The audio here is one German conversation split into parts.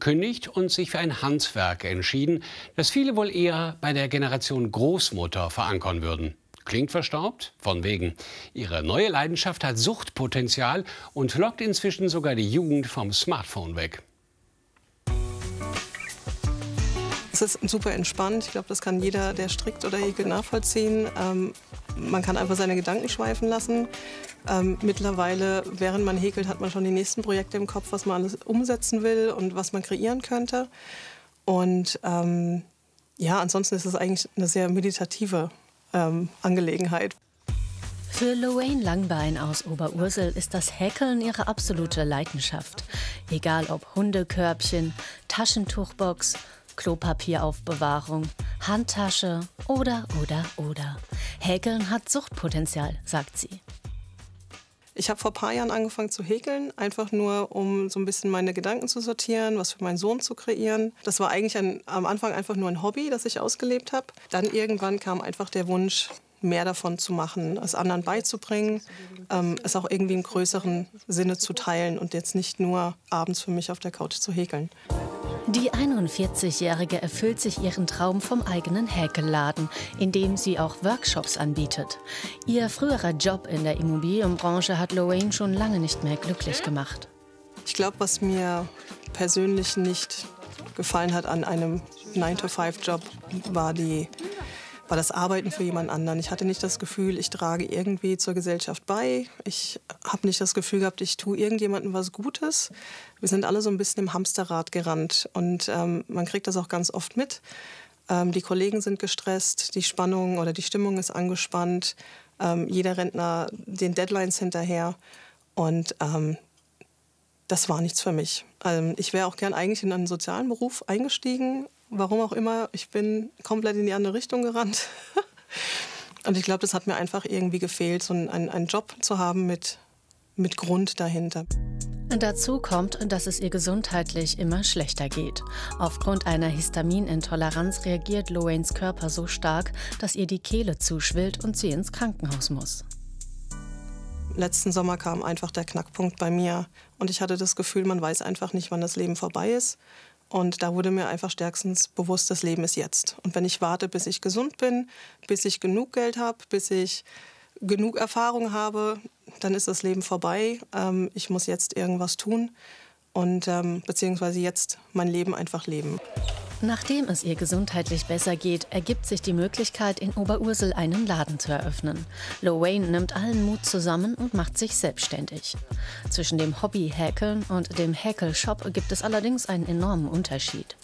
gekündigt und sich für ein Handwerk entschieden, das viele wohl eher bei der Generation Großmutter verankern würden. Klingt verstaubt? Von wegen. Ihre neue Leidenschaft hat Suchtpotenzial und lockt inzwischen sogar die Jugend vom Smartphone weg. Es ist super entspannt. Ich glaube, das kann jeder, der strickt oder häkelt, nachvollziehen. Man kann einfach seine Gedanken schweifen lassen. Mittlerweile, während man häkelt, hat man schon die nächsten Projekte im Kopf, was man alles umsetzen will und was man kreieren könnte. Und ja, ansonsten ist es eigentlich eine sehr meditative Angelegenheit. Für Loane Langbein aus Oberursel ist das Häkeln ihre absolute Leidenschaft. Egal ob Hundekörbchen, Taschentuchbox, Klopapieraufbewahrung, Handtasche oder. Häkeln hat Suchtpotenzial, sagt sie. Ich habe vor ein paar Jahren angefangen zu häkeln, einfach nur, um so ein bisschen meine Gedanken zu sortieren, was für meinen Sohn zu kreieren. Das war eigentlich am Anfang einfach nur ein Hobby, das ich ausgelebt habe. Dann irgendwann kam einfach der Wunsch, mehr davon zu machen, es anderen beizubringen, es auch irgendwie im größeren Sinne zu teilen und jetzt nicht nur abends für mich auf der Couch zu häkeln. Die 41-Jährige erfüllt sich ihren Traum vom eigenen Häkelladen, in dem sie auch Workshops anbietet. Ihr früherer Job in der Immobilienbranche hat Loane schon lange nicht mehr glücklich gemacht. Ich glaube, was mir persönlich nicht gefallen hat an einem 9-to-5-Job, war das Arbeiten für jemand anderen. Ich hatte nicht das Gefühl, ich trage irgendwie zur Gesellschaft bei. Ich habe nicht das Gefühl gehabt, ich tue irgendjemandem was Gutes. Wir sind alle so ein bisschen im Hamsterrad gerannt und man kriegt das auch ganz oft mit. Die Kollegen sind gestresst, die Spannung oder die Stimmung ist angespannt. Jeder rennt den Deadlines hinterher und das war nichts für mich. Ich wäre auch gern eigentlich in einen sozialen Beruf eingestiegen. Warum auch immer, ich bin komplett in die andere Richtung gerannt. Und ich glaube, das hat mir einfach irgendwie gefehlt, so einen Job zu haben mit Grund dahinter. Dazu kommt, dass es ihr gesundheitlich immer schlechter geht. Aufgrund einer Histaminintoleranz reagiert Loanes Körper so stark, dass ihr die Kehle zuschwillt und sie ins Krankenhaus muss. Letzten Sommer kam einfach der Knackpunkt bei mir. Und ich hatte das Gefühl, man weiß einfach nicht, wann das Leben vorbei ist. Und da wurde mir einfach stärkstens bewusst, das Leben ist jetzt. Und wenn ich warte, bis ich gesund bin, bis ich genug Geld habe, bis ich genug Erfahrung habe, dann ist das Leben vorbei. Ich muss jetzt irgendwas tun und beziehungsweise jetzt mein Leben einfach leben. Nachdem es ihr gesundheitlich besser geht, ergibt sich die Möglichkeit, in Oberursel einen Laden zu eröffnen. Loane nimmt allen Mut zusammen und macht sich selbstständig. Zwischen dem Hobby Häkeln und dem Häkelshop gibt es allerdings einen enormen Unterschied.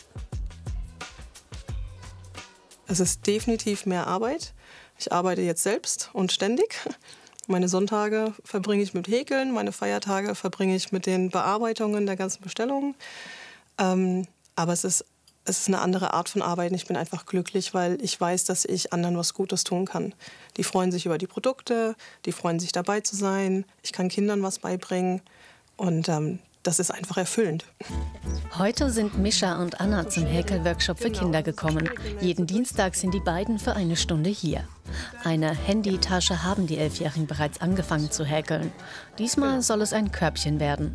Es ist definitiv mehr Arbeit. Ich arbeite jetzt selbst und ständig. Meine Sonntage verbringe ich mit Häkeln, meine Feiertage verbringe ich mit den Bearbeitungen der ganzen Bestellungen. Aber es ist eine andere Art von Arbeiten. Ich bin einfach glücklich, weil ich weiß, dass ich anderen was Gutes tun kann. Die freuen sich über die Produkte, die freuen sich dabei zu sein. Ich kann Kindern was beibringen und das ist einfach erfüllend. Heute sind Mischa und Anna zum Häkelworkshop für Kinder gekommen. Jeden Dienstag sind die beiden für eine Stunde hier. Eine Handytasche haben die 11-Jährigen bereits angefangen zu häkeln. Diesmal soll es ein Körbchen werden.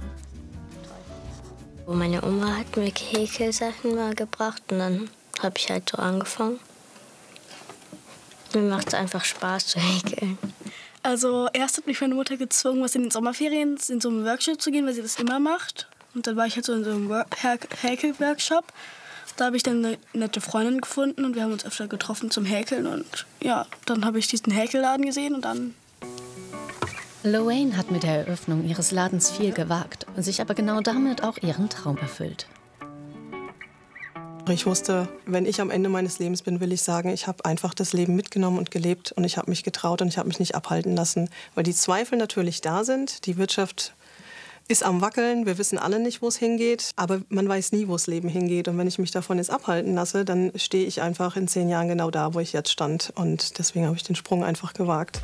Meine Oma hat mir Häkelsachen mal gebracht und dann habe ich halt so angefangen. Mir macht es einfach Spaß zu häkeln. Also erst hat mich meine Mutter gezwungen, was in den Sommerferien in so einen Workshop zu gehen, weil sie das immer macht. Und dann war ich halt so in so einem Häkel-Workshop. Da habe ich dann eine nette Freundin gefunden und wir haben uns öfter getroffen zum Häkeln. Und ja, dann habe ich diesen Häkelladen gesehen und dann... Loane hat mit der Eröffnung ihres Ladens viel gewagt und sich aber genau damit auch ihren Traum erfüllt. Ich wusste, wenn ich am Ende meines Lebens bin, will ich sagen, ich habe einfach das Leben mitgenommen und gelebt und ich habe mich getraut und ich habe mich nicht abhalten lassen. Weil die Zweifel natürlich da sind, die Wirtschaft ist am Wackeln, wir wissen alle nicht, wo es hingeht, aber man weiß nie, wo das Leben hingeht. Und wenn ich mich davon jetzt abhalten lasse, dann stehe ich einfach in 10 Jahren genau da, wo ich jetzt stand. Und deswegen habe ich den Sprung einfach gewagt.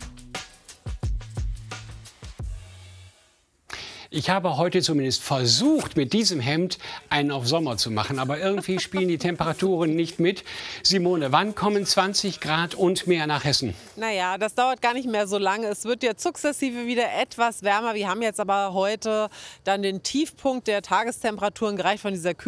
Ich habe heute zumindest versucht, mit diesem Hemd einen auf Sommer zu machen. Aber irgendwie spielen die Temperaturen nicht mit. Simone, wann kommen 20 Grad und mehr nach Hessen? Naja, das dauert gar nicht mehr so lange. Es wird ja sukzessive wieder etwas wärmer. Wir haben jetzt aber heute dann den Tiefpunkt der Tagestemperaturen gereicht von dieser